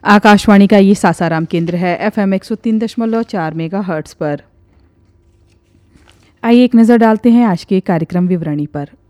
आकाशवाणी का ये सासाराम केंद्र है FM 103.4 मेगाहर्ट्ज पर। आइए एक नज़र डालते हैं आज के कार्यक्रम विवरणी पर।